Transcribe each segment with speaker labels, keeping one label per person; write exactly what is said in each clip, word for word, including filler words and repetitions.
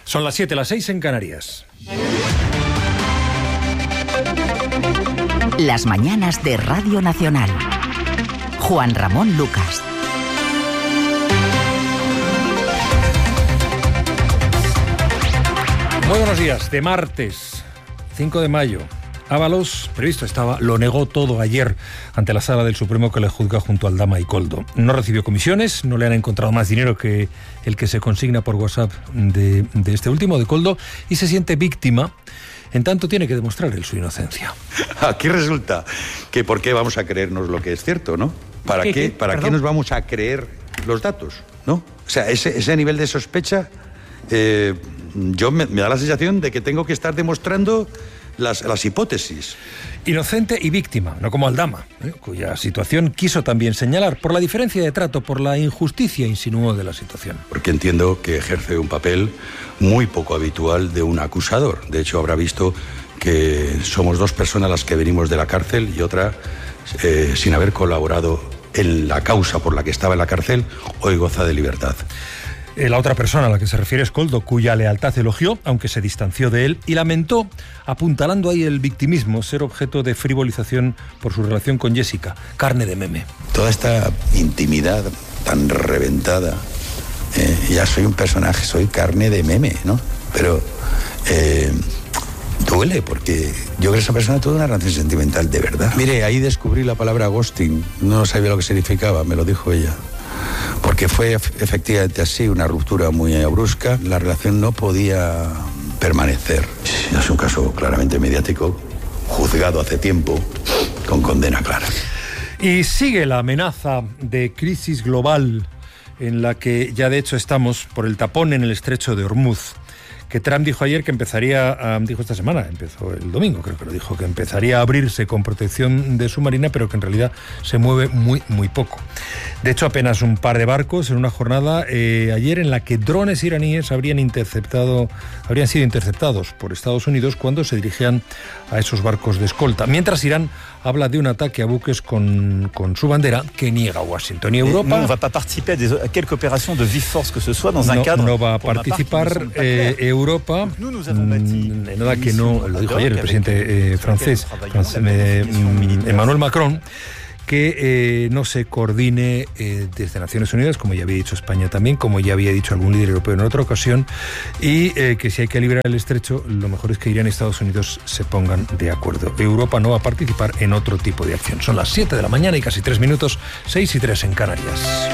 Speaker 1: Son las siete, las seis en Canarias.
Speaker 2: Las mañanas de Radio Nacional. Juan Ramón Lucas.
Speaker 1: Muy buenos días, de martes, cinco de mayo. Ábalos, previsto estaba, lo negó todo ayer ante la Sala del Supremo que le juzga junto al Aldama y Koldo. No recibió comisiones, no le han encontrado más dinero que el que se consigna por WhatsApp de, de este último, de Koldo, y se siente víctima. En tanto, tiene que demostrar él su inocencia.
Speaker 3: Aquí resulta que ¿por qué vamos a creernos lo que es cierto, no? ¿Para qué, qué, ¿para qué nos vamos a creer los datos, no? O sea, ese, ese nivel de sospecha, eh, yo me, me da la sensación de que tengo que estar demostrando Las, las hipótesis.
Speaker 1: Inocente y víctima, no como Aldama, ¿eh? cuya situación quiso también señalar por la diferencia de trato, por la injusticia, insinuó, de la situación.
Speaker 3: Porque entiendo que ejerce un papel muy poco habitual de un acusador. De hecho, habrá visto que somos dos personas las que venimos de la cárcel y otra eh, sin haber colaborado en la causa por la que estaba en la cárcel, hoy goza de libertad.
Speaker 1: La otra persona a la que se refiere es Koldo, cuya lealtad elogió, aunque se distanció de él, y lamentó, apuntalando ahí el victimismo, ser objeto de frivolización por su relación con Jessica, carne de meme.
Speaker 3: Toda esta intimidad tan reventada, eh, ya soy un personaje, soy carne de meme, ¿no? Pero eh, duele, porque yo creo que esa persona tuvo una relación sentimental de verdad. Mire, ahí descubrí la palabra ghosting, no sabía lo que significaba, me lo dijo ella. Porque fue efectivamente así, una ruptura muy brusca, la relación no podía permanecer. Es un caso claramente mediático, juzgado hace tiempo, con condena clara.
Speaker 1: Y sigue la amenaza de crisis global en la que ya de hecho estamos por el tapón en el estrecho de Hormuz, que Trump dijo ayer que empezaría, um, dijo esta semana, empezó el domingo, creo que lo dijo, que empezaría a abrirse con protección de submarina, pero que en realidad se mueve muy, muy poco. De hecho, apenas un par de barcos en una jornada eh, ayer en la que drones iraníes habrían interceptado, habrían sido interceptados por Estados Unidos cuando se dirigían a esos barcos de escolta. Mientras Irán habla de un ataque a buques con, con su bandera que niega Washington. Y Europa
Speaker 4: no va a participar a quelque opération de vive force que ce soit dans un cadre.
Speaker 1: No va a participar eh, Europa, en nada que no, lo dijo ayer el presidente eh, francés, eh, Emmanuel Macron, que eh, no se coordine eh, desde Naciones Unidas, como ya había dicho España también, como ya había dicho algún líder europeo en otra ocasión, y eh, que si hay que liberar el estrecho, lo mejor es que Irán y Estados Unidos se pongan de acuerdo. Europa no va a participar en otro tipo de acción. Son las siete de la mañana y casi tres minutos, seis y tres en Canarias.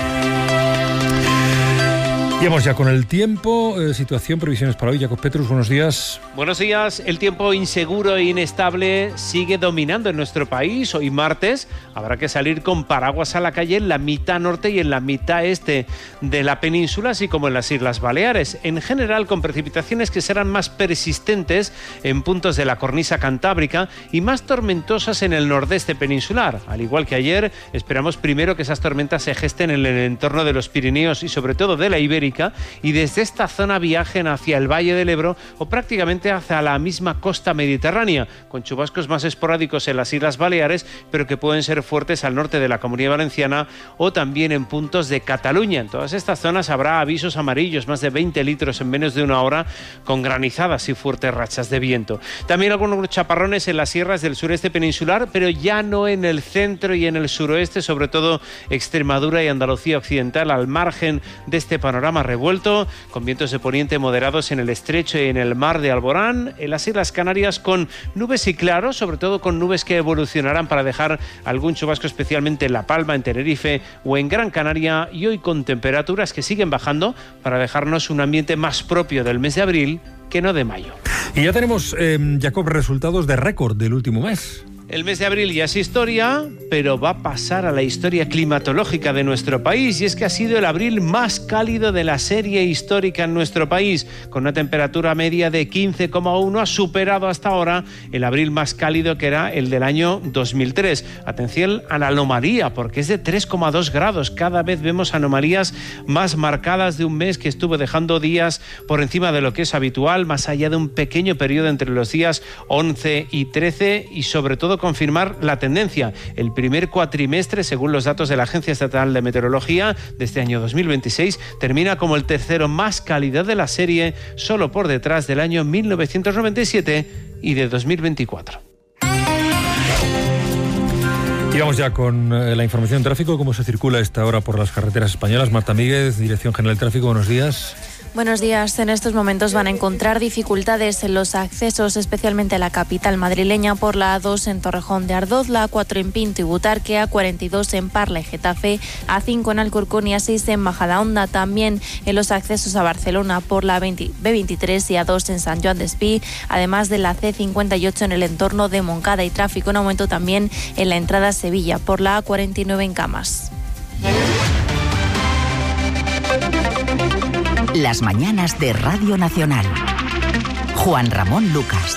Speaker 1: Y vamos ya con el tiempo, eh, situación, previsiones para hoy. Jacob Petrus, buenos días.
Speaker 5: Buenos días. El tiempo inseguro e inestable sigue dominando en nuestro país. Hoy martes habrá que salir con paraguas a la calle en la mitad norte y en la mitad este de la península, así como en las Islas Baleares. En general, con precipitaciones que serán más persistentes en puntos de la cornisa cantábrica y más tormentosas en el nordeste peninsular. Al igual que ayer, esperamos primero que esas tormentas se gesten en el entorno de los Pirineos y sobre todo de la Ibérica, y desde esta zona viajen hacia el Valle del Ebro o prácticamente hacia la misma costa mediterránea, con chubascos más esporádicos en las Islas Baleares, pero que pueden ser fuertes al norte de la Comunidad Valenciana o también en puntos de Cataluña. En todas estas zonas habrá avisos amarillos, más de veinte litros en menos de una hora, con granizadas y fuertes rachas de viento. También algunos chaparrones en las sierras del sureste peninsular, pero ya no en el centro y en el suroeste, sobre todo Extremadura y Andalucía Occidental, al margen de este panorama revuelto, con vientos de poniente moderados en el estrecho y en el mar de Alborán. En las Islas Canarias con nubes y claros, sobre todo con nubes que evolucionarán para dejar algún chubasco, especialmente en La Palma, en Tenerife o en Gran Canaria, y hoy con temperaturas que siguen bajando para dejarnos un ambiente más propio del mes de abril que no de mayo.
Speaker 1: Y ya tenemos, eh, Jacob, resultados de récord del último mes.
Speaker 5: El mes de abril ya es historia, pero va a pasar a la historia climatológica de nuestro país, y es que ha sido el abril más cálido de la serie histórica en nuestro país, con una temperatura media de quince coma uno, ha superado hasta ahora el abril más cálido, que era el del año dos mil tres. Atención a la anomalía, porque es de tres coma dos grados, cada vez vemos anomalías más marcadas de un mes que estuvo dejando días por encima de lo que es habitual, más allá de un pequeño periodo entre los días once y trece, y sobre todo pudo confirmar la tendencia. El primer cuatrimestre, según los datos de la Agencia Estatal de Meteorología de este año dos mil veintiséis, termina como el tercero más cálido de la serie, solo por detrás del año mil novecientos noventa y siete y de dos mil veinticuatro.
Speaker 1: Y vamos ya con eh, la información de tráfico, cómo se circula a esta hora por las carreteras españolas. Marta Míguez, Dirección General de Tráfico, buenos días.
Speaker 6: Buenos días. En estos momentos van a encontrar dificultades en los accesos, especialmente a la capital madrileña, por la A dos en Torrejón de Ardoz, la A cuatro en Pinto y Butarque, A cuarenta y dos en Parla y Getafe, A cinco en Alcorcón y A seis en Majadahonda. También en los accesos a Barcelona por la B veintitrés y A dos en San Joan d'Espí, además de la C cincuenta y ocho en el entorno de Moncada, y tráfico en aumento también en la entrada a Sevilla por la A cuarenta y nueve en Camas.
Speaker 2: Las mañanas de Radio Nacional. Juan Ramón Lucas.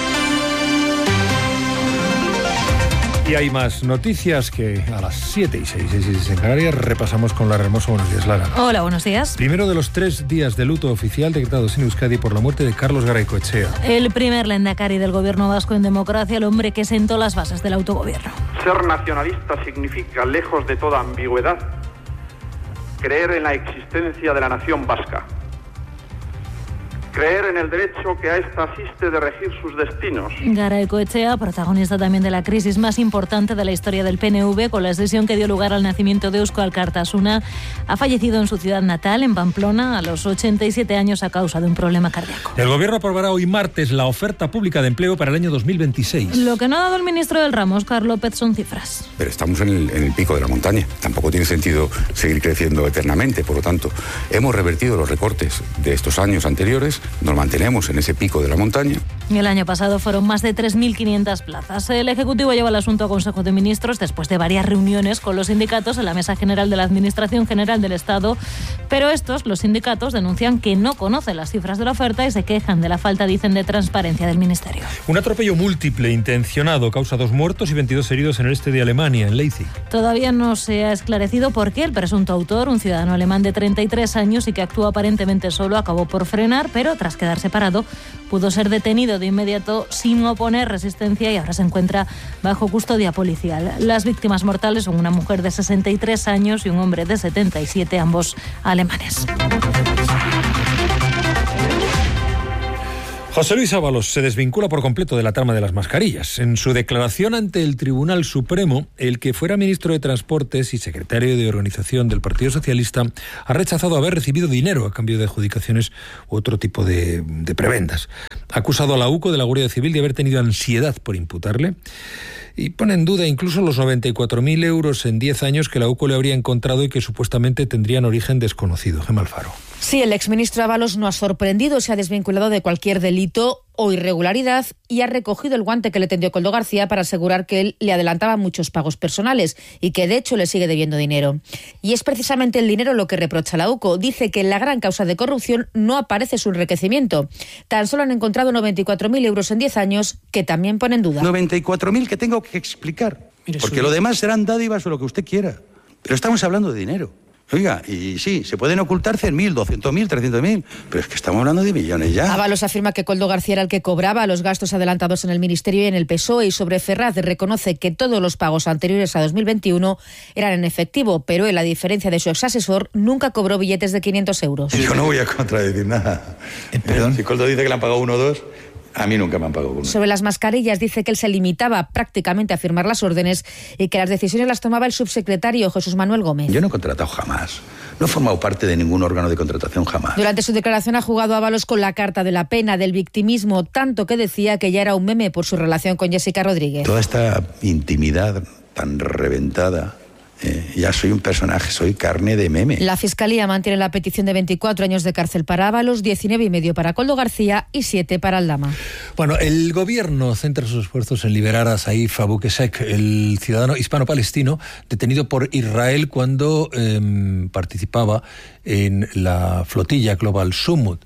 Speaker 1: Y hay más noticias que a las siete y seis, seis y seis en Canarias repasamos con Lara Hermoso. Buenos días, Lara.
Speaker 7: Hola, buenos días.
Speaker 1: Primero de los tres días de luto oficial decretados en Euskadi por la muerte de Carlos Garaycoechea.
Speaker 7: El primer lehendakari del gobierno vasco en democracia, el hombre que sentó las bases del autogobierno.
Speaker 8: Ser nacionalista significa, lejos de toda ambigüedad, creer en la existencia de la nación vasca. Creer en el derecho que a esta asiste de regir sus destinos.
Speaker 7: Garaycoechea, protagonista también de la crisis más importante de la historia del P N V, con la decisión que dio lugar al nacimiento de Eusko Alkartasuna, ha fallecido en su ciudad natal, en Pamplona, a los ochenta y siete años a causa de un problema cardíaco.
Speaker 1: El gobierno aprobará hoy martes la oferta pública de empleo para el año dos mil veintiséis.
Speaker 7: Lo que no ha dado el ministro del ramo, Óscar López, son cifras.
Speaker 9: Pero estamos en el, en el pico de la montaña. Tampoco tiene sentido seguir creciendo eternamente. Por lo tanto, hemos revertido los recortes de estos años anteriores. Nos mantenemos en ese pico de la montaña.
Speaker 7: El año pasado fueron más de tres mil quinientas plazas. El Ejecutivo lleva el asunto a Consejo de Ministros después de varias reuniones con los sindicatos en la Mesa General de la Administración General del Estado. Pero estos, los sindicatos, denuncian que no conocen las cifras de la oferta y se quejan de la falta, dicen, de transparencia del Ministerio.
Speaker 1: Un atropello múltiple intencionado causa dos muertos y veintidós heridos en el este de Alemania, en Leipzig.
Speaker 7: Todavía no se ha esclarecido por qué el presunto autor, un ciudadano alemán de treinta y tres años y que actúa aparentemente solo, acabó por frenar, pero tras quedar separado, pudo ser detenido de inmediato sin oponer resistencia y ahora se encuentra bajo custodia policial. Las víctimas mortales son una mujer de sesenta y tres años y un hombre de setenta y siete, ambos alemanes.
Speaker 1: José Luis Ábalos se desvincula por completo de la trama de las mascarillas. En su declaración ante el Tribunal Supremo, el que fuera ministro de Transportes y secretario de Organización del Partido Socialista ha rechazado haber recibido dinero a cambio de adjudicaciones u otro tipo de, de prebendas. Ha acusado a la UCO de la Guardia Civil de haber tenido ansiedad por imputarle y pone en duda incluso los noventa y cuatro mil euros en diez años que la UCO le habría encontrado y que supuestamente tendrían origen desconocido. Gemma Alfaro.
Speaker 10: Sí, el exministro Ábalos no ha sorprendido, se ha desvinculado de cualquier delito o irregularidad y ha recogido el guante que le tendió Koldo García para asegurar que él le adelantaba muchos pagos personales y que de hecho le sigue debiendo dinero. Y es precisamente el dinero lo que reprocha la UCO. Dice que en la gran causa de corrupción no aparece su enriquecimiento. Tan solo han encontrado noventa y cuatro mil euros en diez años que también pone en duda.
Speaker 9: noventa y cuatro mil que tengo que explicar. Mire, porque lo demás serán dádivas o lo que usted quiera. Pero estamos hablando de dinero. Oiga, y sí, se pueden ocultar cien mil, doscientos mil, trescientos mil, pero es que estamos hablando de millones ya.
Speaker 10: Ábalos afirma que Koldo García era el que cobraba los gastos adelantados en el Ministerio y en el P S O E, y sobre Ferraz reconoce que todos los pagos anteriores a dos mil veintiuno eran en efectivo, pero él, a diferencia de su exasesor, nunca cobró billetes de quinientos euros.
Speaker 9: Yo no voy a contradecir nada. Eh, ¿Perdón? Si Koldo dice que le han pagado uno o dos... A mí nunca me han pagado uno.
Speaker 10: Sobre las mascarillas dice que él se limitaba prácticamente a firmar las órdenes y que las decisiones las tomaba el subsecretario Jesús Manuel Gómez.
Speaker 9: Yo no he contratado jamás. No he formado parte de ningún órgano de contratación jamás.
Speaker 10: Durante su declaración ha jugado Ábalos con la carta de la pena, del victimismo, tanto que decía que ya era un meme por su relación con Jessica Rodríguez.
Speaker 3: Toda esta intimidad tan reventada... Eh, ya soy un personaje, soy carne de meme.
Speaker 10: La Fiscalía mantiene la petición de veinticuatro años de cárcel para Ábalos, diecinueve y medio para Koldo García y siete para Aldama.
Speaker 1: Bueno, el gobierno centra sus esfuerzos en liberar a Saif Abu Qussein, el ciudadano hispano-palestino detenido por Israel cuando eh, participaba en la flotilla Global Summit.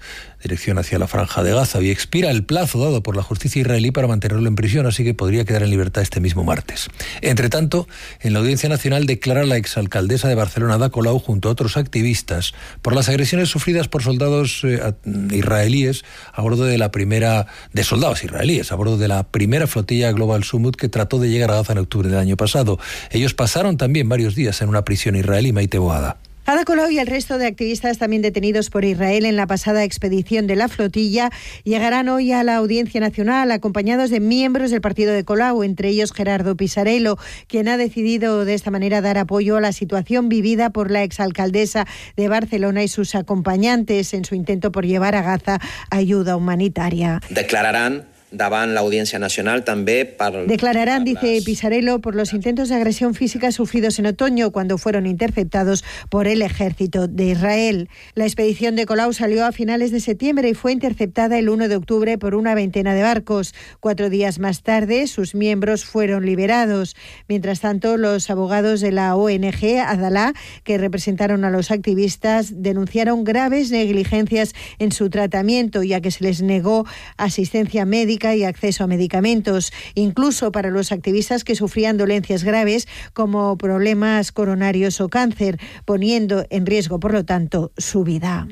Speaker 1: dirección hacia la Franja de Gaza. Hoy expira el plazo dado por la justicia israelí para mantenerlo en prisión, así que podría quedar en libertad este mismo martes. Entre tanto, en la Audiencia Nacional declara la exalcaldesa de Barcelona, Ada Colau, junto a otros activistas, por las agresiones sufridas por soldados eh, israelíes a bordo de la primera, de soldados israelíes, a bordo de la primera flotilla Global Summit que trató de llegar a Gaza en octubre del año pasado. Ellos pasaron también varios días en una prisión israelí. Maite Boada.
Speaker 11: Ada Colau y el resto de activistas también detenidos por Israel en la pasada expedición de la flotilla llegarán hoy a la Audiencia Nacional acompañados de miembros del partido de Colau, entre ellos Gerardo Pisarello, quien ha decidido de esta manera dar apoyo a la situación vivida por la exalcaldesa de Barcelona y sus acompañantes en su intento por llevar a Gaza ayuda humanitaria.
Speaker 12: Declararán davant l'Audiència Nacional també per...
Speaker 11: Declararán, dice Pisarello, por los intentos de agresión física sufridos en otoño cuando fueron interceptados por el ejército de Israel. La expedición de Colau salió a finales de septiembre y fue interceptada el uno de octubre por una veintena de barcos. Cuatro días más tarde, sus miembros fueron liberados. Mientras tanto, los abogados de la O N G Adalá, que representaron a los activistas, denunciaron graves negligencias en su tratamiento, ya que se les negó asistencia médica y acceso a medicamentos, incluso para los activistas que sufrían dolencias graves como problemas coronarios o cáncer, poniendo en riesgo, por lo tanto, su vida.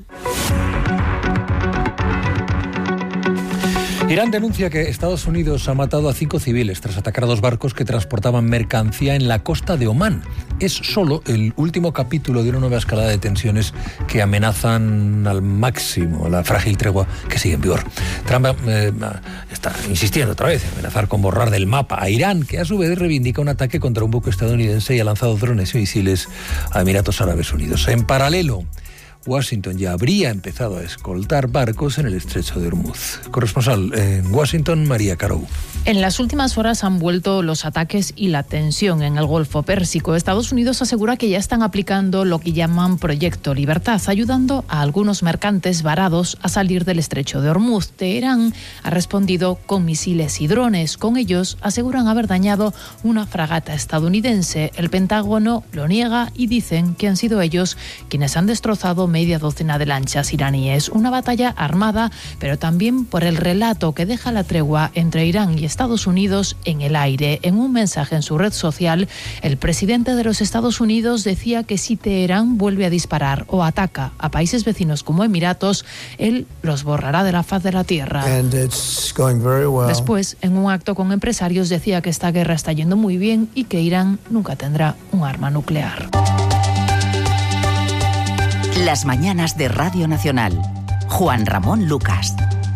Speaker 1: Irán denuncia que Estados Unidos ha matado a cinco civiles tras atacar a dos barcos que transportaban mercancía en la costa de Omán. Es solo el último capítulo de una nueva escalada de tensiones que amenazan al máximo la frágil tregua que sigue en vigor. Trump eh, está insistiendo otra vez en amenazar con borrar del mapa a Irán, que a su vez reivindica un ataque contra un buque estadounidense y ha lanzado drones y misiles a Emiratos Árabes Unidos. En paralelo, Washington ya habría empezado a escoltar barcos en el estrecho de Hormuz. Corresponsal en Washington, María Carou.
Speaker 13: En las últimas horas han vuelto los ataques y la tensión en el Golfo Pérsico. Estados Unidos asegura que ya están aplicando lo que llaman Proyecto Libertad, ayudando a algunos mercantes varados a salir del estrecho de Hormuz. Teherán ha respondido con misiles y drones. Con ellos aseguran haber dañado una fragata estadounidense. El Pentágono lo niega y dicen que han sido ellos quienes han destrozado media docena de lanchas iraníes. Una batalla armada, pero también por el relato que deja la tregua entre Irán y Estados Unidos en el aire. En un mensaje en su red social, el presidente de los Estados Unidos decía que si Teherán vuelve a disparar o ataca a países vecinos como Emiratos, él los borrará de la faz de la tierra. Well. Después, en un acto con empresarios, decía que esta guerra está yendo muy bien y que Irán nunca tendrá un arma nuclear.
Speaker 2: Las mañanas de Radio Nacional. Juan Ramón Lucas.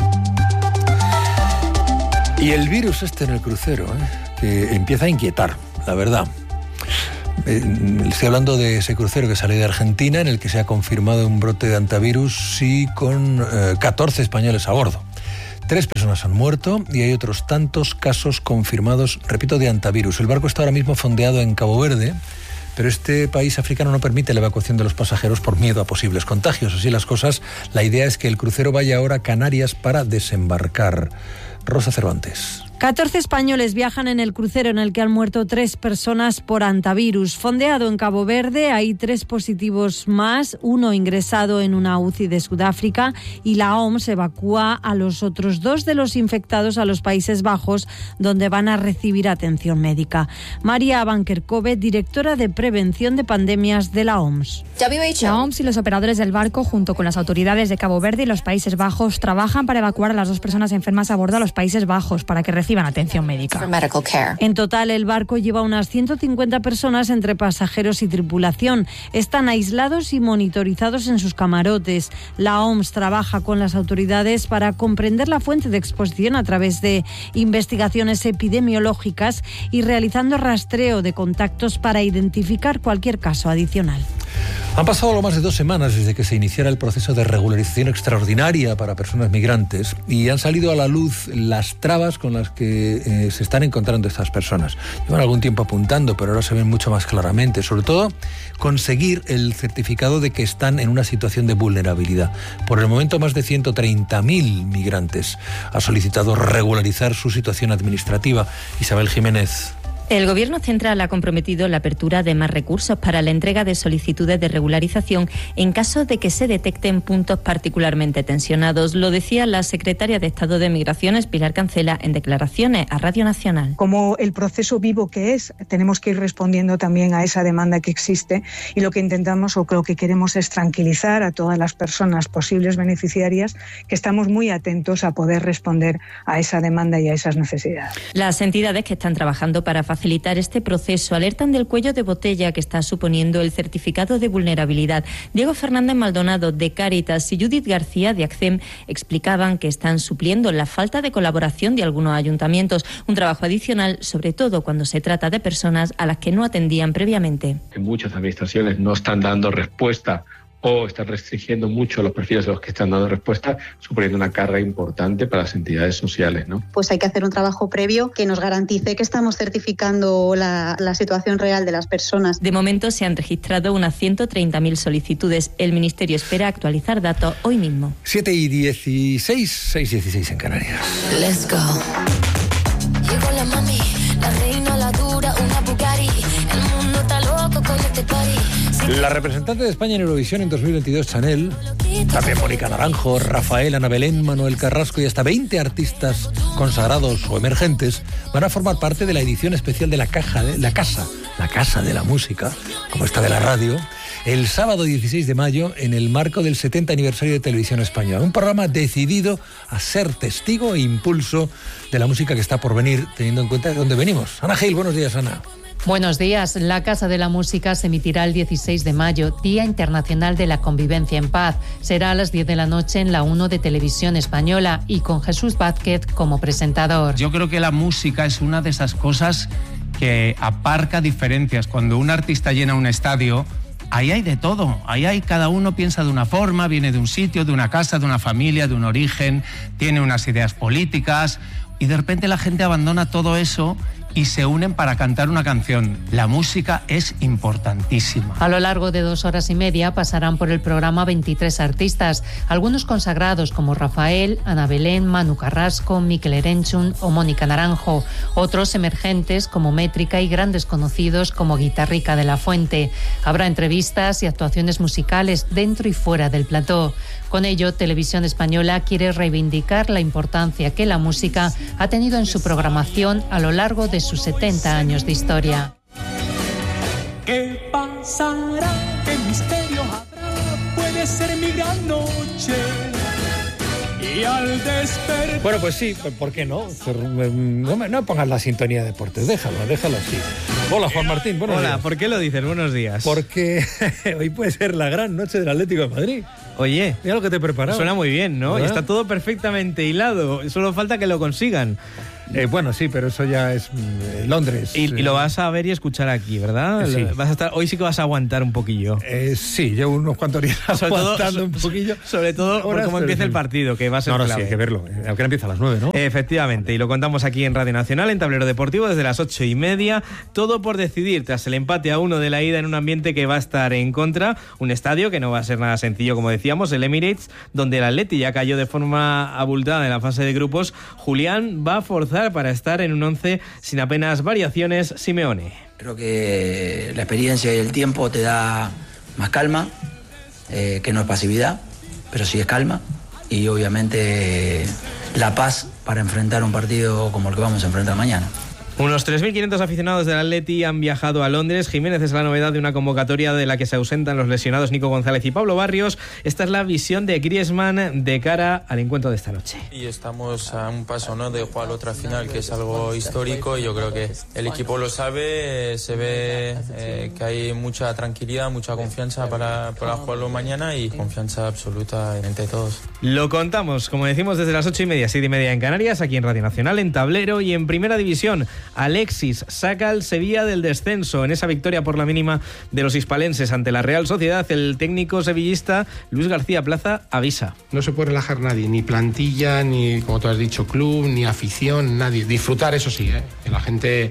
Speaker 1: Y el virus este en el crucero, ¿eh? que empieza a inquietar, la verdad. Eh, estoy hablando de ese crucero que sale de Argentina, en el que se ha confirmado un brote de antivirus y con eh, catorce españoles a bordo. Tres personas han muerto y hay otros tantos casos confirmados, repito, de antivirus. El barco está ahora mismo fondeado en Cabo Verde, pero este país africano no permite la evacuación de los pasajeros por miedo a posibles contagios. Así las cosas, la idea es que el crucero vaya ahora a Canarias para desembarcar. Rosa Cervantes.
Speaker 14: catorce españoles viajan en el crucero en el que han muerto tres personas por antivirus. Fondeado en Cabo Verde, hay tres positivos más, uno ingresado en una U C I de Sudáfrica, y la O M S evacúa a los otros dos de los infectados a los Países Bajos, donde van a recibir atención médica. María Bankerkove, directora de Prevención de Pandemias de la O M S.
Speaker 15: La O M S y los operadores del barco, junto con las autoridades de Cabo Verde y los Países Bajos, trabajan para evacuar a las dos personas enfermas a bordo a los Países Bajos para que reciban atención médica.
Speaker 14: En total, el barco lleva unas ciento cincuenta personas entre pasajeros y tripulación. Están aislados y monitorizados en sus camarotes. La O M S trabaja con las autoridades para comprender la fuente de exposición a través de investigaciones epidemiológicas y realizando rastreo de contactos para identificar cualquier caso adicional.
Speaker 1: Han pasado algo más de dos semanas desde que se iniciara el proceso de regularización extraordinaria para personas migrantes y han salido a la luz las trabas con las que eh, se están encontrando estas personas. Llevan algún tiempo apuntando, pero ahora se ven mucho más claramente. Sobre todo, conseguir el certificado de que están en una situación de vulnerabilidad. Por el momento, más de ciento treinta mil migrantes han solicitado regularizar su situación administrativa. Isabel Jiménez.
Speaker 16: El Gobierno central ha comprometido la apertura de más recursos para la entrega de solicitudes de regularización en caso de que se detecten puntos particularmente tensionados. Lo decía la secretaria de Estado de Migraciones, Pilar Cancela, en declaraciones a Radio Nacional.
Speaker 17: Como el proceso vivo que es, tenemos que ir respondiendo también a esa demanda que existe, y lo que intentamos o lo que queremos es tranquilizar a todas las personas posibles beneficiarias, que estamos muy atentos a poder responder a esa demanda y a esas necesidades.
Speaker 16: Las entidades que están trabajando para facilitar este proceso alertan del cuello de botella que está suponiendo el certificado de vulnerabilidad. Diego Fernández Maldonado, de Cáritas, y Judith García, de ACCEM, explicaban que están supliendo la falta de colaboración de algunos ayuntamientos, un trabajo adicional, sobre todo cuando se trata de personas a las que no atendían previamente.
Speaker 18: Que muchas administraciones no están dando respuesta o están restringiendo mucho los perfiles de los que están dando respuesta, suponiendo una carga importante para las entidades sociales, ¿no?
Speaker 19: Pues hay que hacer un trabajo previo que nos garantice que estamos certificando la, la situación real de las personas.
Speaker 16: De momento se han registrado unas ciento treinta mil solicitudes. El Ministerio espera actualizar datos hoy mismo.
Speaker 1: siete y dieciséis, seis y dieciséis en Canarias.
Speaker 20: Let's go. Llegó la mami, la reina, la dura, una Bugatti. El mundo está loco con este party.
Speaker 1: La representante de España en Eurovisión en dos mil veintidós, Chanel, también Mónica Naranjo, Rafael, Ana Belén, Manuel Carrasco y hasta veinte artistas consagrados o emergentes van a formar parte de la edición especial de la caja de la casa, la casa de la música, como esta de la radio, el sábado dieciséis de mayo en el marco del setenta aniversario de Televisión Española. Un programa decidido a ser testigo e impulso de la música que está por venir, teniendo en cuenta de dónde venimos. Ana Gil, buenos días, Ana.
Speaker 21: Buenos días. La Casa de la Música se emitirá el dieciséis de mayo, Día Internacional de la Convivencia en Paz. Será a las diez de la noche en la uno de Televisión Española y con Jesús Vázquez como presentador.
Speaker 22: Yo creo que la música es una de esas cosas que aparca diferencias. Cuando un artista llena un estadio, ahí hay de todo. Ahí hay, cada uno piensa de una forma, viene de un sitio, de una casa, de una familia, de un origen, tiene unas ideas políticas y de repente la gente abandona todo eso y se unen para cantar una canción. La música es importantísima.
Speaker 21: A lo largo de dos horas y media pasarán por el programa veintitrés artistas, algunos consagrados como Rafael, Ana Belén, Manu Carrasco, Mikel Erenchun o Mónica Naranjo, otros emergentes como Métrica y grandes conocidos como Guitarrica de la Fuente. Habrá entrevistas y actuaciones musicales dentro y fuera del plató. Con ello, Televisión Española quiere reivindicar la importancia que la música ha tenido en su programación a lo largo de sus setenta años de historia.
Speaker 23: ¿Qué pasará? ¿Qué misterio habrá? Puede ser mi gran noche. Y al despertar...
Speaker 1: Bueno, pues sí, ¿por qué no? No, me, no pongas la sintonía de deportes, déjalo, déjalo así. Hola, Juan Martín, buenos
Speaker 24: Hola,
Speaker 1: días.
Speaker 24: ¿por qué lo dices? Buenos días.
Speaker 1: Porque hoy puede ser la gran noche del Atlético de Madrid.
Speaker 24: Oye,
Speaker 1: mira lo que te he preparado.
Speaker 24: Suena muy bien, ¿no?
Speaker 1: ¿verdad?
Speaker 24: Y está todo perfectamente hilado, solo falta que lo consigan.
Speaker 1: Eh, bueno, sí, pero eso ya es eh, Londres.
Speaker 24: Y, y lo vas a ver y escuchar aquí, ¿verdad?
Speaker 1: Sí.
Speaker 24: Vas a estar, hoy sí que vas a aguantar un poquillo.
Speaker 1: Eh, sí, llevo unos cuantos días
Speaker 24: sobre
Speaker 1: aguantando
Speaker 24: todo,
Speaker 1: un poquillo.
Speaker 24: Sobre todo por cómo empieza el partido, que va a ser
Speaker 1: no, no,
Speaker 24: clave.
Speaker 1: Sí, hay que verlo. Aunque empieza a las nueve, ¿no?
Speaker 24: Efectivamente, y lo contamos aquí en Radio Nacional, en Tablero Deportivo, desde las ocho y media. Todo por decidir, tras el empate a uno de la ida en un ambiente que va a estar en contra. Un estadio que no va a ser nada sencillo, como decíamos, el Emirates, donde el Atleti ya cayó de forma abultada en la fase de grupos. Julián va a forzar para estar en un once sin apenas variaciones. Simeone.
Speaker 25: Creo que la experiencia y el tiempo te da más calma, eh, que no es pasividad, pero sí es calma, y obviamente eh, la paz para enfrentar un partido como el que vamos a enfrentar mañana.
Speaker 24: Unos tres mil quinientos aficionados del Atleti han viajado a Londres. Jiménez es la novedad de una convocatoria de la que se ausentan los lesionados Nico González y Pablo Barrios. Esta es la visión de Griezmann de cara al encuentro de esta noche.
Speaker 26: Y estamos a un paso, ¿no?, de jugar otra final, que es algo histórico, y yo creo que el equipo lo sabe, se ve eh, que hay mucha tranquilidad, mucha confianza para, para jugarlo mañana, y confianza absoluta entre todos.
Speaker 24: Lo contamos, como decimos, desde las ocho y media, siete y media en Canarias, aquí en Radio Nacional, en Tablero y en Primera División. Alexis saca al Sevilla del descenso en esa victoria por la mínima de los hispalenses ante la Real Sociedad. El técnico sevillista Luis García Plaza avisa.
Speaker 27: No se puede relajar nadie, ni plantilla, ni, como tú has dicho, club, ni afición, nadie. Disfrutar, eso sí, ¿eh? Que la gente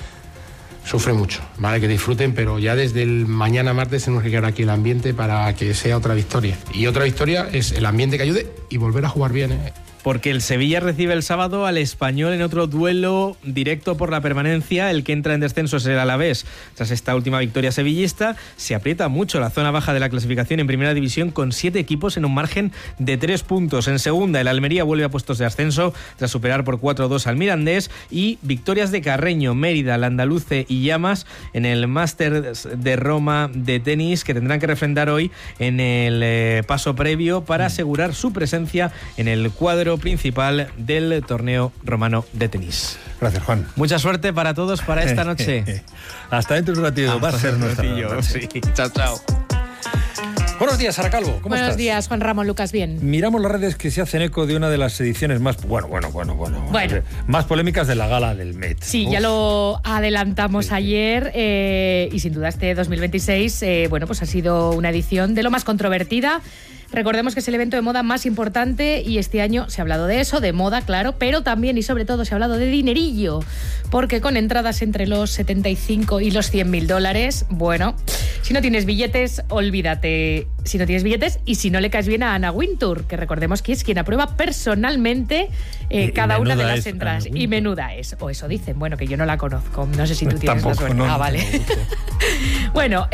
Speaker 27: sufre mucho, ¿vale? Que disfruten, pero ya desde el mañana martes tenemos que crear aquí el ambiente para que sea otra victoria. Y otra victoria es el ambiente que ayude y volver a jugar bien, ¿eh?
Speaker 24: porque el Sevilla recibe el sábado al Español en otro duelo directo por la permanencia. El que entra en descenso es el Alavés. Tras esta última victoria sevillista, se aprieta mucho la zona baja de la clasificación en Primera División, con siete equipos en un margen de tres puntos. En Segunda, el Almería vuelve a puestos de ascenso tras superar por cuatro dos al Mirandés, y victorias de Carreño, Mérida, Landaluce y Llamas en el Masters de Roma de tenis, que tendrán que refrendar hoy en el eh, paso previo para asegurar su presencia en el cuadro principal del torneo romano de tenis.
Speaker 1: Gracias, Juan.
Speaker 24: Mucha suerte para todos para esta noche.
Speaker 1: Hasta dentro de un ratito. Va a ser nuestra
Speaker 24: noche. Sí. Chao, chao.
Speaker 1: Buenos días, Sara Calvo. ¿Cómo
Speaker 3: Buenos
Speaker 1: estás?
Speaker 3: días, Juan Ramón Lucas. Bien.
Speaker 1: Miramos las redes que se hacen eco de una de las ediciones más, bueno, bueno, bueno, bueno,
Speaker 3: Bueno.
Speaker 1: más polémicas de la gala del Met.
Speaker 3: Sí,
Speaker 1: Uf.
Speaker 3: ya lo adelantamos ayer eh, y sin duda este dos mil veintiséis, eh, bueno, pues ha sido una edición de lo más controvertida. Recordemos que es el evento de moda más importante y este año se ha hablado de eso, de moda, claro, pero también y sobre todo se ha hablado de dinerillo, porque con entradas entre los setenta y cinco y los cien mil dólares, bueno, si no tienes billetes, olvídate. Si no tienes billetes y si no le caes bien a Anna Wintour, que recordemos que es quien aprueba personalmente eh,
Speaker 1: Y- y
Speaker 3: cada una de
Speaker 1: menuda
Speaker 3: las
Speaker 1: es
Speaker 3: entradas.
Speaker 1: Anna
Speaker 3: Y menuda es, o eso dicen, bueno, que yo no la conozco, no sé si tú tienes
Speaker 1: Tampoco,
Speaker 3: la suerte.
Speaker 1: no,
Speaker 3: ah,
Speaker 1: no
Speaker 3: vale.
Speaker 1: tengo gusto.
Speaker 3: Bueno,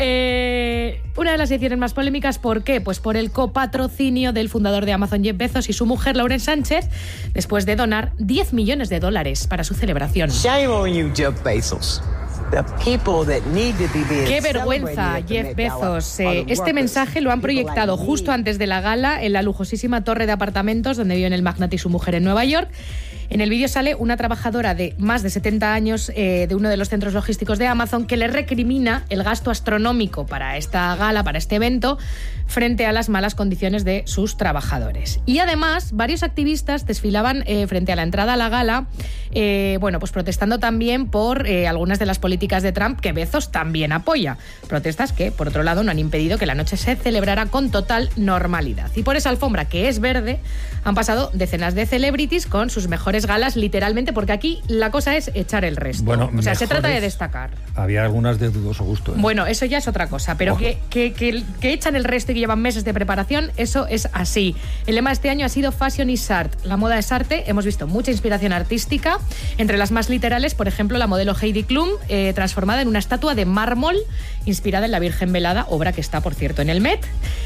Speaker 3: eh, una de las ediciones más polémicas, ¿por qué? Pues por el copatrocinio del fundador de Amazon, Jeff Bezos, y su mujer, Lauren Sánchez, después de donar diez millones de dólares para su celebración.
Speaker 4: Shame on you, Jeff Bezos. The people that need to be being
Speaker 3: Qué vergüenza,
Speaker 4: celebrated at the
Speaker 3: Jeff
Speaker 4: Met Gala
Speaker 3: Bezos.
Speaker 4: are the
Speaker 3: Eh, este
Speaker 4: workers,
Speaker 3: mensaje lo han
Speaker 4: people like
Speaker 3: proyectado
Speaker 4: me.
Speaker 3: justo antes de la gala en la lujosísima torre de apartamentos donde viven el magnate y su mujer en Nueva York. En el vídeo sale una trabajadora de más de setenta años eh, de uno de los centros logísticos de Amazon que le recrimina el gasto astronómico para esta gala, para este evento, frente a las malas condiciones de sus trabajadores. Y además, varios activistas desfilaban eh, frente a la entrada a la gala, eh, bueno, pues protestando también por eh, algunas de las políticas de Trump que Bezos también apoya. Protestas que, por otro lado, no han impedido que la noche se celebrara con total normalidad. Y por esa alfombra, que es verde, han pasado decenas de celebrities con sus mejores galas, literalmente, porque aquí la cosa es echar el resto.
Speaker 1: Bueno,
Speaker 3: o sea, se
Speaker 1: mejores.
Speaker 3: trata de destacar.
Speaker 1: Había algunas de dudoso gusto. ¿eh?
Speaker 3: Bueno, eso ya es otra cosa, pero que, que, que, que echan el resto y que llevan meses de preparación, eso es así. El lema de este año ha sido Fashion is Art. La moda es arte. Hemos visto mucha inspiración artística. Entre las más literales, por ejemplo, la modelo Heidi Klum, eh, transformada en una estatua de mármol inspirada en la Virgen Velada, obra que está, por cierto, en el Met.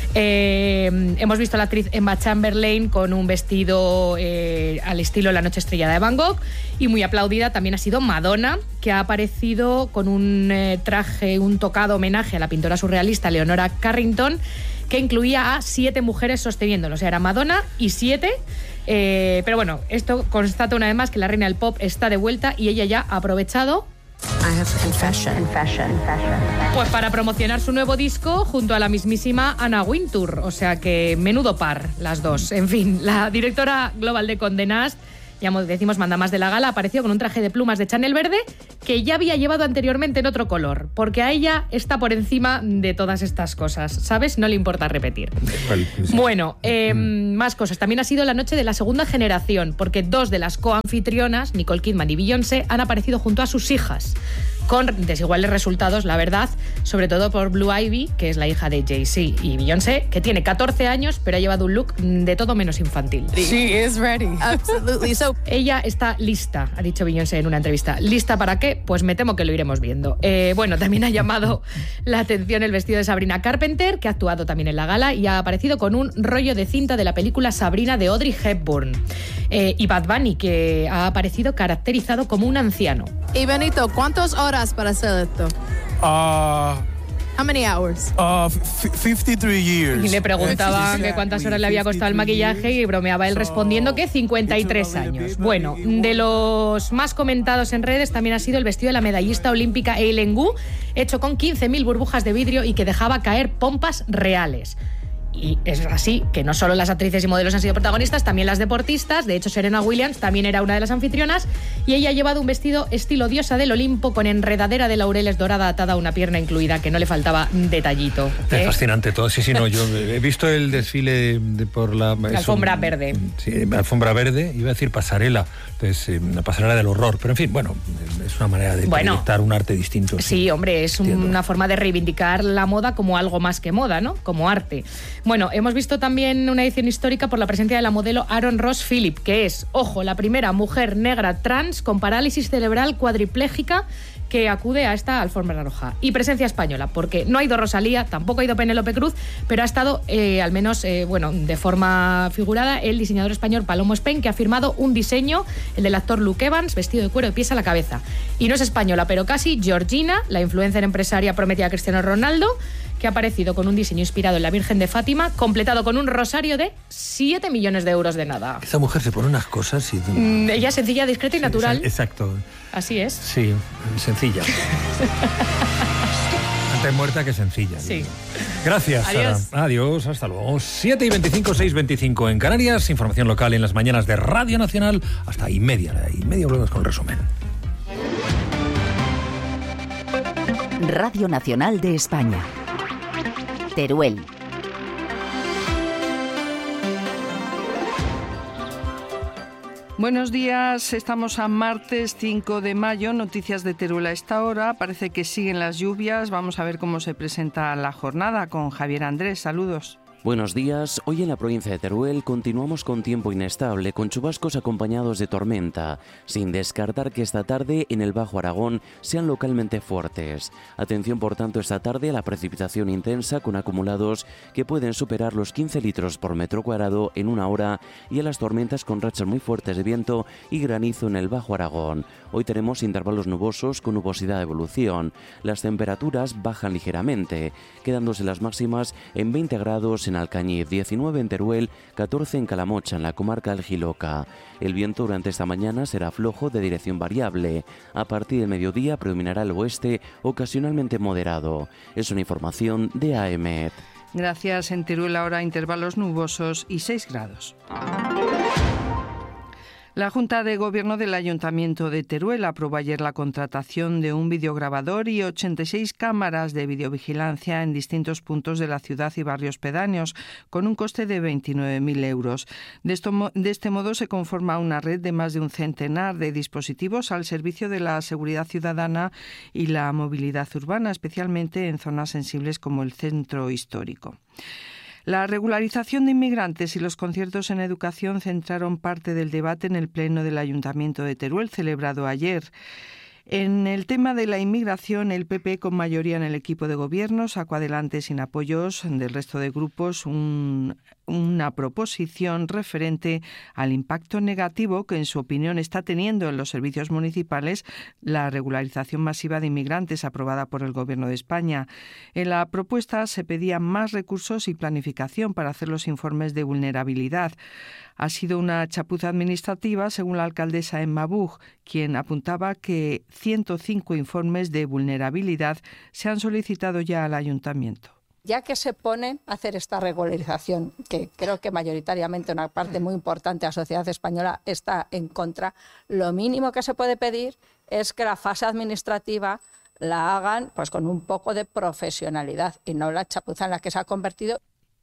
Speaker 3: Eh, hemos visto a la actriz Emma Chamberlain con un vestido eh, al estilo La noche estrellada de Van Gogh, y muy aplaudida también ha sido Madonna, que ha aparecido con un eh, traje, un tocado homenaje a la pintora surrealista Leonora Carrington, que incluía a siete mujeres sosteniéndolo. O sea, era Madonna y siete. Eh, pero bueno, esto constata una vez más que la reina del pop está de vuelta y ella ya ha aprovechado
Speaker 4: I have confession. Confession.
Speaker 3: pues para promocionar su nuevo disco junto a la mismísima Anna Wintour. O sea que menudo par las dos. En fin, la directora global de Condé Nast, ya decimos mandamás de la gala, apareció con un traje de plumas de Chanel verde que ya había llevado anteriormente en otro color, porque a ella está por encima de todas estas cosas, ¿sabes? No le importa repetir. Bueno, eh, más cosas. También ha sido la noche de la segunda generación, porque dos de las coanfitrionas, Nicole Kidman y Beyoncé, han aparecido junto a sus hijas, con desiguales resultados, la verdad, sobre todo por Blue Ivy, que es la hija de Jay-Z, y Beyoncé, que tiene catorce años, pero ha llevado un look de todo menos infantil.
Speaker 4: She is ready. Absolutely. So,
Speaker 3: Ella está lista, ha dicho Beyoncé en una entrevista. ¿Lista para qué? Pues me temo que lo iremos viendo. Eh, bueno, también ha llamado la atención el vestido de Sabrina Carpenter, que ha actuado también en la gala y ha aparecido con un rollo de cinta de la película Sabrina de Audrey Hepburn. Eh, y Bad Bunny, que ha aparecido caracterizado como un anciano.
Speaker 4: y Benito, ¿cuántas horas para hacer esto?
Speaker 5: Uh,
Speaker 4: How many hours?
Speaker 5: uh, f- fifty-three years.
Speaker 3: Y le preguntaban que cuántas horas le había costado el maquillaje y bromeaba él respondiendo que cincuenta y tres años. Bueno, de los más comentados en redes también ha sido el vestido de la medallista olímpica Eileen Gu, hecho con quince mil burbujas de vidrio y que dejaba caer pompas reales. Y es así que no solo las actrices y modelos han sido protagonistas, también las deportistas. De hecho, Serena Williams también era una de las anfitrionas y ella ha llevado un vestido estilo diosa del Olimpo con enredadera de laureles dorada atada a una pierna incluida, que no le faltaba detallito.
Speaker 1: Es
Speaker 3: ¿eh?
Speaker 1: fascinante todo. Sí, sí, no. Yo he visto el desfile de por la,
Speaker 3: La
Speaker 1: eso,
Speaker 3: alfombra verde.
Speaker 1: Sí, alfombra verde, iba a decir pasarela. Entonces, eh, una pasarela del horror. Pero en fin, bueno, es una manera de
Speaker 3: Bueno.
Speaker 1: proyectar un arte distinto.
Speaker 3: Sí, hombre, es un- una forma de reivindicar la moda como algo más que moda, ¿no? Como arte. Bueno, hemos visto también una edición histórica por la presencia de la modelo Aaron Ross Phillip, que es, ojo, la primera mujer negra trans con parálisis cerebral cuadriplégica que acude a esta alfombra roja. Y presencia española, porque no ha ido Rosalía, tampoco ha ido Penélope Cruz, pero ha estado, eh, al menos, eh, bueno, de forma figurada, el diseñador español Palomo Spain, que ha firmado un diseño, el del actor Luke Evans, vestido de cuero de pies a la cabeza. Y no es española, pero casi, Georgina, la influencer empresaria prometida a Cristiano Ronaldo, que ha aparecido con un diseño inspirado en la Virgen de Fátima, completado con un rosario de siete millones de euros de nada.
Speaker 1: Esa mujer se pone unas cosas y...
Speaker 3: Mm, ella es sencilla, discreta y natural.
Speaker 1: Exacto.
Speaker 3: Así es.
Speaker 1: Sí, sencilla. Antes muerta que sencilla.
Speaker 3: Sí.
Speaker 1: Gracias,
Speaker 3: Adiós.
Speaker 1: Sara. Adiós, hasta luego. siete y veinticinco, seis y veinticinco en Canarias. Información local en las mañanas de Radio Nacional. Hasta y media, y media volvemos con el resumen.
Speaker 2: Radio Nacional de España. Teruel.
Speaker 6: Buenos días, estamos a martes cinco de mayo, noticias de Teruel a esta hora, parece que siguen las lluvias, vamos a ver cómo se presenta la jornada con Javier Andrés, saludos.
Speaker 7: Buenos días. Hoy en la provincia de Teruel continuamos con tiempo inestable, con chubascos acompañados de tormenta, sin descartar que esta tarde en el Bajo Aragón sean localmente fuertes. Atención, por tanto, esta tarde a la precipitación intensa con acumulados que pueden superar los quince litros por metro cuadrado en una hora y a las tormentas con rachas muy fuertes de viento y granizo en el Bajo Aragón. Hoy tenemos intervalos nubosos con nubosidad de evolución. Las temperaturas bajan ligeramente, quedándose las máximas en veinte grados en Alcañiz, diecinueve en Teruel, catorce en Calamocha, en la comarca del Jiloca. El viento durante esta mañana será flojo de dirección variable. A partir del mediodía predominará el oeste, ocasionalmente moderado. Es una información de A E M E T.
Speaker 6: Gracias. En Teruel ahora intervalos nubosos y seis grados. La Junta de Gobierno del Ayuntamiento de Teruel aprobó ayer la contratación de un videograbador y ochenta y seis cámaras de videovigilancia en distintos puntos de la ciudad y barrios pedáneos, con un coste de veintinueve mil euros. De, esto, de este modo se conforma una red de más de un centenar de dispositivos al servicio de la seguridad ciudadana y la movilidad urbana, especialmente en zonas sensibles como el centro histórico. La regularización de inmigrantes y los conciertos en educación centraron parte del debate en el Pleno del Ayuntamiento de Teruel, celebrado ayer. En el tema de la inmigración, el P P, con mayoría en el equipo de gobierno, sacó adelante sin apoyos del resto de grupos un, una proposición referente al impacto negativo que, en su opinión, está teniendo en los servicios municipales la regularización masiva de inmigrantes aprobada por el Gobierno de España. En la propuesta se pedían más recursos y planificación para hacer los informes de vulnerabilidad. Ha sido una chapuza administrativa, según la alcaldesa Emma Buch, quien apuntaba que ciento cinco informes de vulnerabilidad se han solicitado ya al ayuntamiento.
Speaker 8: Ya que se pone a hacer esta regularización, que creo que mayoritariamente una parte muy importante de la sociedad española está en contra, lo mínimo que se puede pedir es que la fase administrativa la hagan pues con un poco de profesionalidad y no la chapuza en la que se ha convertido.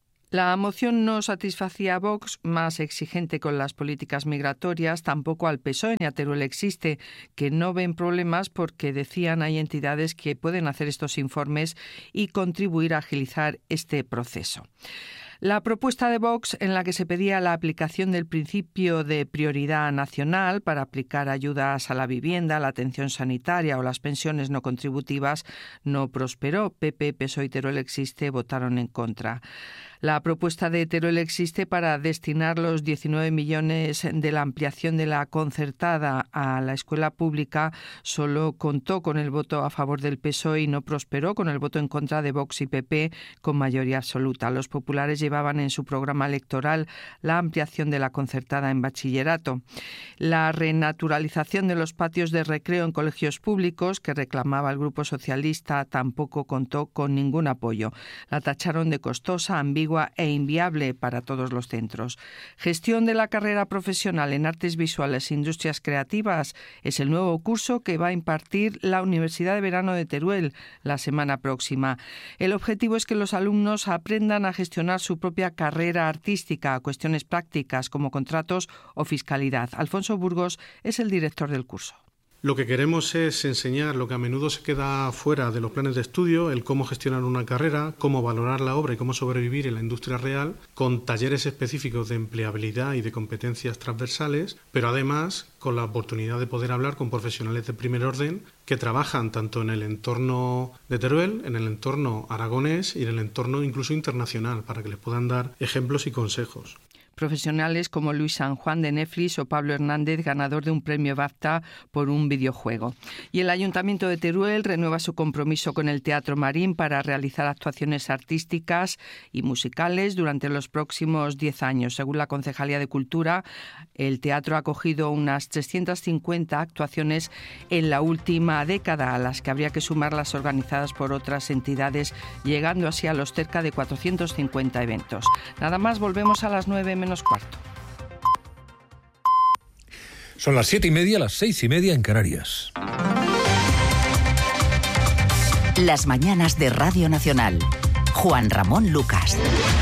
Speaker 6: La moción no satisfacía a Vox, más exigente con las políticas migratorias, tampoco al P S O E ni a Teruel Existe, que no ven problemas porque, decían, hay entidades que pueden hacer estos informes y contribuir a agilizar este proceso. La propuesta de Vox, en la que se pedía la aplicación del principio de prioridad nacional para aplicar ayudas a la vivienda, la atención sanitaria o las pensiones no contributivas, no prosperó. P P, P S O E y Teruel Existe votaron en contra. La propuesta de Teruel Existe para destinar los diecinueve millones de la ampliación de la concertada a la escuela pública solo contó con el voto a favor del P S O E y no prosperó con el voto en contra de Vox y P P con mayoría absoluta. Los populares llevaban en su programa electoral la ampliación de la concertada en bachillerato. La renaturalización de los patios de recreo en colegios públicos, que reclamaba el Grupo Socialista, tampoco contó con ningún apoyo. La tacharon de costosa, ambigua e inviable para todos los centros. Gestión de la carrera profesional en Artes Visuales e Industrias Creativas es el nuevo curso que va a impartir la Universidad de Verano de Teruel la semana próxima. El objetivo es que los alumnos aprendan a gestionar su propia carrera artística, cuestiones prácticas como contratos o fiscalidad. Alfonso Burgos es el director del curso.
Speaker 9: Lo que queremos es enseñar lo que a menudo se queda fuera de los planes de estudio, el cómo gestionar una carrera, cómo valorar la obra y cómo sobrevivir en la industria real, con talleres específicos de empleabilidad y de competencias transversales, pero además con la oportunidad de poder hablar con profesionales de primer orden que trabajan tanto en el entorno de Teruel, en el entorno aragonés y en el entorno incluso internacional, para que les puedan dar ejemplos y consejos.
Speaker 6: Profesionales como Luis San Juan de Netflix o Pablo Hernández, ganador de un premio BAFTA por un videojuego. Y el Ayuntamiento de Teruel renueva su compromiso con el Teatro Marín para realizar actuaciones artísticas y musicales durante los próximos diez años. Según la Concejalía de Cultura, el teatro ha acogido unas trescientas cincuenta actuaciones en la última década, a las que habría que sumar las organizadas por otras entidades, llegando así a los cerca de cuatrocientos cincuenta eventos. Nada más, volvemos a las nueve menos cuarto.
Speaker 1: Son las siete y media, las seis y media en Canarias.
Speaker 2: Las mañanas de Radio Nacional. Juan Ramón Lucas.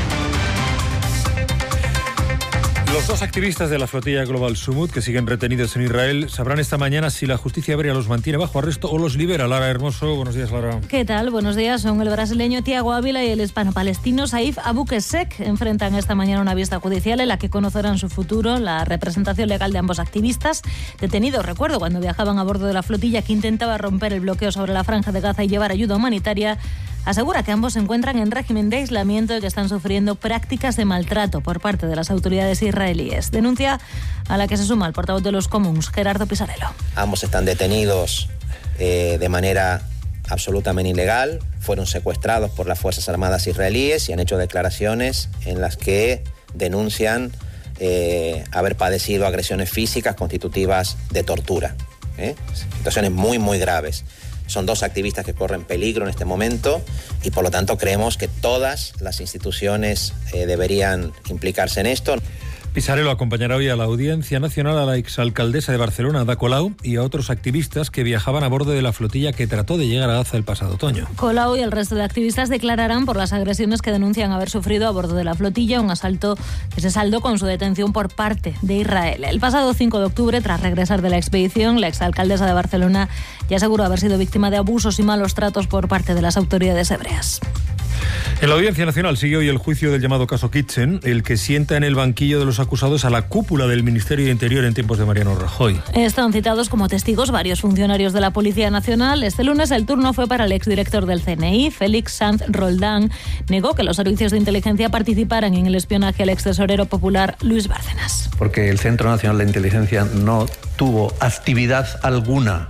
Speaker 1: Los dos activistas de la flotilla Global Sumut, que siguen retenidos en Israel, sabrán esta mañana si la justicia hebrea los mantiene bajo arresto o los libera. Lara Hermoso, buenos días, Lara.
Speaker 10: ¿Qué tal? Buenos días. Son el brasileño Tiago Ávila y el hispano-palestino Saif Aboukhessek. Enfrentan esta mañana una vista judicial en la que conocerán su futuro. La representación legal de ambos activistas, detenidos, recuerdo, cuando viajaban a bordo de la flotilla que intentaba romper el bloqueo sobre la Franja de Gaza y llevar ayuda humanitaria, asegura que ambos se encuentran en régimen de aislamiento y que están sufriendo prácticas de maltrato por parte de las autoridades israelíes. Denuncia a la que se suma el portavoz de los Comuns, Gerardo Pisarello.
Speaker 11: Ambos están detenidos eh, de manera absolutamente ilegal. Fueron secuestrados por las Fuerzas Armadas israelíes y han hecho declaraciones en las que denuncian eh, haber padecido agresiones físicas constitutivas de tortura. ¿eh? Situaciones muy, muy graves. Son dos activistas que corren peligro en este momento y por lo tanto creemos que todas las instituciones eh, deberían implicarse en esto.
Speaker 1: Pisarello acompañará hoy a la Audiencia Nacional a la exalcaldesa de Barcelona, Ada Colau, y a otros activistas que viajaban a bordo de la flotilla que trató de llegar a Gaza el pasado otoño.
Speaker 10: Colau y el resto de activistas declararán por las agresiones que denuncian haber sufrido a bordo de la flotilla, un asalto que se saldó con su detención por parte de Israel. El pasado cinco de octubre, tras regresar de la expedición, la exalcaldesa de Barcelona ya aseguró haber sido víctima de abusos y malos tratos por parte de las autoridades hebreas.
Speaker 1: En la Audiencia Nacional sigue hoy el juicio del llamado caso Kitchen, el que sienta en el banquillo de los acusados a la cúpula del Ministerio de Interior en tiempos de Mariano Rajoy.
Speaker 10: Están citados como testigos varios funcionarios de la Policía Nacional. Este lunes el turno fue para el exdirector del C N I, Félix Sanz Roldán. Negó que los servicios de inteligencia participaran en el espionaje al extesorero popular Luis Bárcenas.
Speaker 12: Porque el Centro Nacional de Inteligencia no tuvo actividad alguna,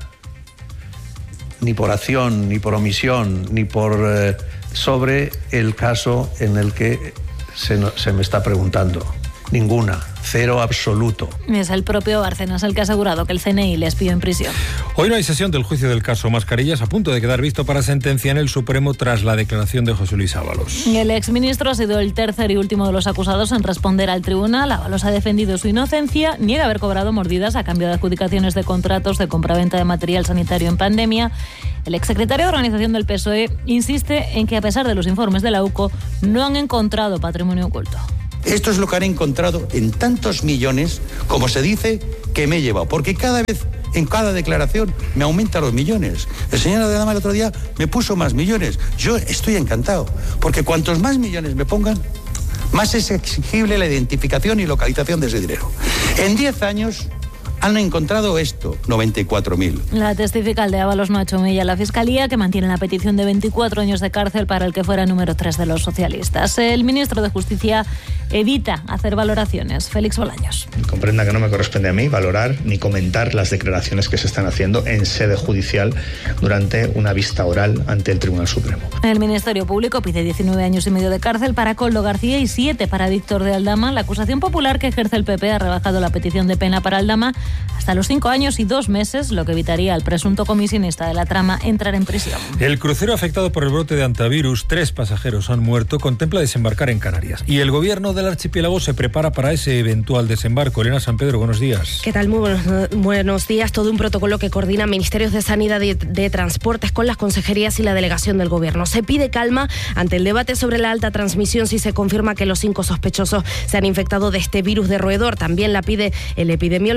Speaker 12: ni por acción, ni por omisión, ni por... Eh, sobre el caso en el que se, no, se me está preguntando. Ninguna. Cero absoluto.
Speaker 10: Es el propio Bárcenas el que ha asegurado que el C N I le espió en prisión.
Speaker 1: Hoy no hay sesión del juicio del caso Mascarillas, a punto de quedar visto para sentencia en el Supremo tras la declaración de José Luis Ábalos.
Speaker 10: El exministro ha sido el tercer y último de los acusados en responder al tribunal. Ábalos ha defendido su inocencia, niega haber cobrado mordidas a cambio de adjudicaciones de contratos de compraventa de material sanitario en pandemia. El exsecretario de Organización del P S O E insiste en que, a pesar de los informes de la U C O, no han encontrado patrimonio oculto.
Speaker 13: Esto es lo que han encontrado en tantos millones, como se dice, que me he llevado. Porque cada vez, en cada declaración, me aumentan los millones. El señor Adama el otro día me puso más millones. Yo estoy encantado, porque cuantos más millones me pongan, más es exigible la identificación y localización de ese dinero. En diez años... han encontrado esto, noventa y cuatro mil.
Speaker 10: La testifical de Ábalos no ha hecho mella a la Fiscalía, que mantiene la petición de veinticuatro años de cárcel para el que fuera número tres de los socialistas. El ministro de Justicia evita hacer valoraciones. Félix Bolaños.
Speaker 14: Comprenda que no me corresponde a mí valorar ni comentar las declaraciones que se están haciendo en sede judicial durante una vista oral ante el Tribunal Supremo.
Speaker 10: El Ministerio Público pide diecinueve años y medio de cárcel para Koldo García y siete para Víctor de Aldama. La acusación popular que ejerce el P P ha rebajado la petición de pena para Aldama hasta los cinco años y dos meses, lo que evitaría al presunto comisionista de la trama entrar en prisión.
Speaker 1: El crucero afectado por el brote de antivirus, tres pasajeros han muerto, contempla desembarcar en Canarias. Y el gobierno del archipiélago se prepara para ese eventual desembarco. Elena San Pedro, buenos días.
Speaker 15: ¿Qué tal? Muy buenos, buenos días. Todo un protocolo que coordina Ministerios de Sanidad y de Transportes con las consejerías y la delegación del gobierno. Se pide calma ante el debate sobre la alta transmisión si se confirma que los cinco sospechosos se han infectado de este virus de roedor. También la pide el epidemiólogo Amos García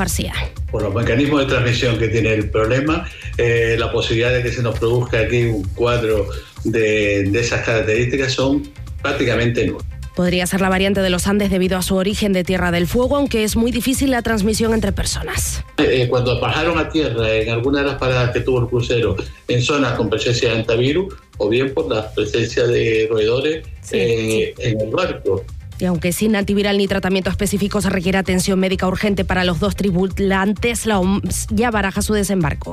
Speaker 15: García.
Speaker 16: Por los mecanismos de transmisión que tiene el problema, eh, la posibilidad de que se nos produzca aquí un cuadro de, de esas características son prácticamente nulas.
Speaker 15: Podría ser la variante de los Andes debido a su origen de Tierra del Fuego, aunque es muy difícil la transmisión entre personas.
Speaker 16: Eh, cuando bajaron a tierra en alguna de las paradas que tuvo el crucero en zonas con presencia de antivirus, o bien por la presencia de roedores sí, eh, sí. en el barco.
Speaker 15: Y aunque sin antiviral ni tratamiento específico se requiere atención médica urgente para los dos tripulantes, la O M S ya baraja su desembarco.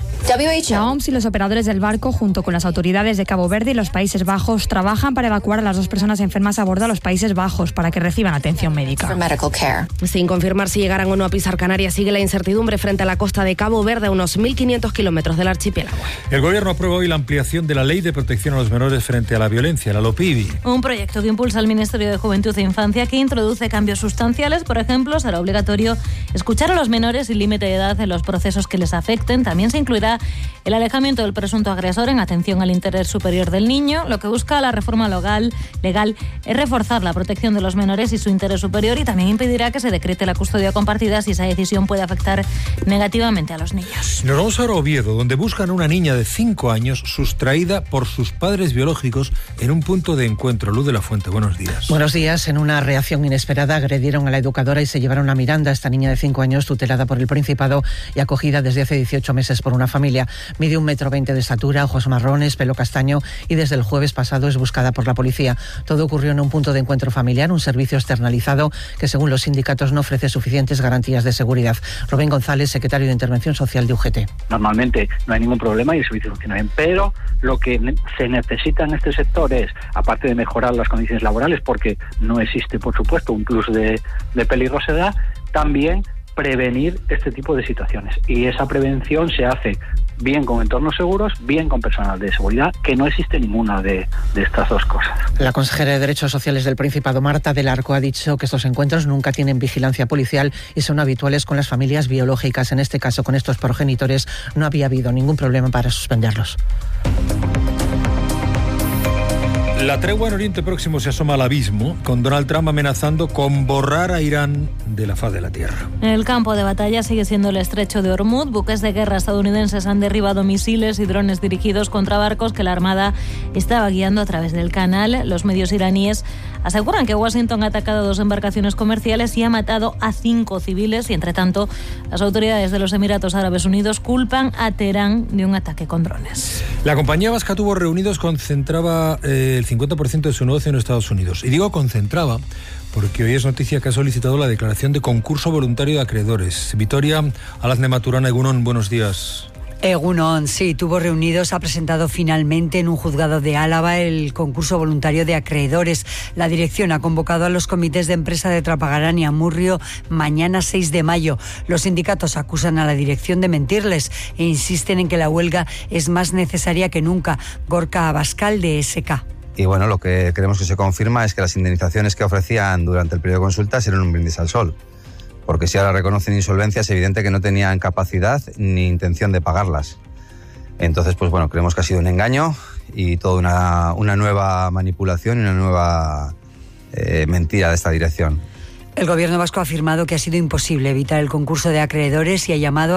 Speaker 17: La O M S y los operadores del barco, junto con las autoridades de Cabo Verde y los Países Bajos, trabajan para evacuar a las dos personas enfermas a bordo a los Países Bajos para que reciban atención médica.
Speaker 15: Sin confirmar si llegarán o no a pisar Canarias, sigue la incertidumbre frente a la costa de Cabo Verde, a unos mil quinientos kilómetros del archipiélago.
Speaker 1: El Gobierno aprueba hoy la ampliación de la Ley de Protección a los Menores frente a la Violencia, la LOPIVI.
Speaker 10: Un proyecto que impulsa el Ministerio de Juventud e Infancia que introduce cambios sustanciales. Por ejemplo, será obligatorio escuchar a los menores sin límite de edad en los procesos que les afecten. También se incluirá el alejamiento del presunto agresor en atención al interés superior del niño. Lo que busca la reforma legal, legal es reforzar la protección de los menores y su interés superior, y también impedirá que se decrete la custodia compartida si esa decisión puede afectar negativamente a los niños.
Speaker 1: Nos vamos ahora a Oviedo, donde buscan a una niña de cinco años sustraída por sus padres biológicos en un punto de encuentro. Luz de la Fuente, buenos días.
Speaker 18: Buenos días. En una reacción inesperada agredieron a la educadora y se llevaron a Miranda, esta niña de cinco años tutelada por el Principado y acogida desde hace dieciocho meses por una familia. Mide un metro veinte de estatura, ojos marrones, pelo castaño y desde el jueves pasado es buscada por la policía. Todo ocurrió en un punto de encuentro familiar, un servicio externalizado que según los sindicatos no ofrece suficientes garantías de seguridad. Rubén González, secretario de Intervención Social de U G T.
Speaker 19: Normalmente no hay ningún problema y el servicio funciona bien, pero lo que se necesita en este sector es, aparte de mejorar las condiciones laborales, porque no existe, por supuesto, un plus de, de peligrosidad, también prevenir este tipo de situaciones. Y esa prevención se hace bien con entornos seguros, bien con personal de seguridad, que no existe ninguna de, de estas dos cosas.
Speaker 18: La consejera de Derechos Sociales del Principado, Marta del Arco, ha dicho que estos encuentros nunca tienen vigilancia policial y son habituales con las familias biológicas. En este caso, con estos progenitores, no había habido ningún problema para suspenderlos.
Speaker 1: La tregua en Oriente Próximo se asoma al abismo, con Donald Trump amenazando con borrar a Irán de la faz de la tierra.
Speaker 10: El campo de batalla sigue siendo el estrecho de Hormuz. Buques de guerra estadounidenses han derribado misiles y drones dirigidos contra barcos que la Armada estaba guiando a través del canal. Los medios iraníes aseguran que Washington ha atacado dos embarcaciones comerciales y ha matado a cinco civiles. Y, entre tanto, las autoridades de los Emiratos Árabes Unidos culpan a Teherán de un ataque con drones.
Speaker 1: La compañía vasca Tubos Reunidos concentraba eh, el cincuenta por ciento de su negocio en Estados Unidos. Y digo concentraba porque hoy es noticia que ha solicitado la declaración de concurso voluntario de acreedores. Vitoria Alazne Maturana, Egunon, buenos días.
Speaker 20: Egunon, sí, Tubos Reunidos ha presentado finalmente en un juzgado de Álava el concurso voluntario de acreedores. La dirección ha convocado a los comités de empresa de Trapagarán y Amurrio mañana seis de mayo. Los sindicatos acusan a la dirección de mentirles e insisten en que la huelga es más necesaria que nunca. Gorka Abascal, de S K.
Speaker 21: Y bueno, lo que queremos que se confirma es que las indemnizaciones que ofrecían durante el periodo de consultas eran un brindis al sol. Porque si ahora reconocen insolvencia, es evidente que no tenían capacidad ni intención de pagarlas. Entonces, pues bueno, creemos que ha sido un engaño y toda una, una nueva manipulación y una nueva eh, mentira de esta dirección.
Speaker 20: El Gobierno vasco ha afirmado que ha sido imposible evitar el concurso de acreedores y ha llamado